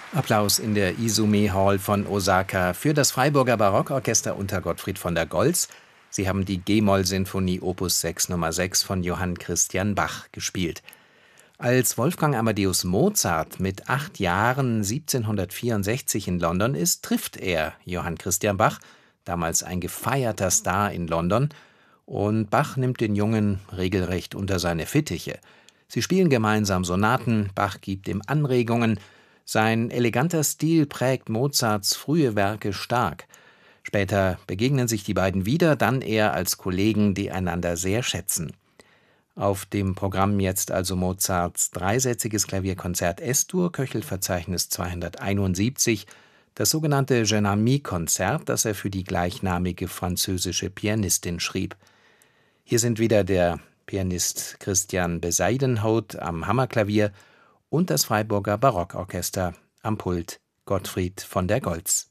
Applaus in der Izumi Hall von Osaka für das Freiburger Barockorchester unter Gottfried von der Goltz. Sie haben die G-Moll-Sinfonie Opus 6 Nummer 6 von Johann Christian Bach gespielt. Als Wolfgang Amadeus Mozart mit 8 Jahren 1764 in London ist, trifft er Johann Christian Bach, damals ein gefeierter Star in London, und Bach nimmt den Jungen regelrecht unter seine Fittiche. Sie spielen gemeinsam Sonaten, Bach gibt ihm Anregungen. Sein eleganter Stil prägt Mozarts frühe Werke stark. Später begegnen sich die beiden wieder, dann eher als Kollegen, die einander sehr schätzen. Auf dem Programm jetzt also Mozarts dreisätziges Klavierkonzert S-Dur, Köchelverzeichnis 271, das sogenannte Jeune Amie-Konzert, das er für die gleichnamige französische Pianistin schrieb. Hier sind wieder der Pianist Christian Besaiden-Haut am Hammerklavier und das Freiburger Barockorchester am Pult Gottfried von der Goltz.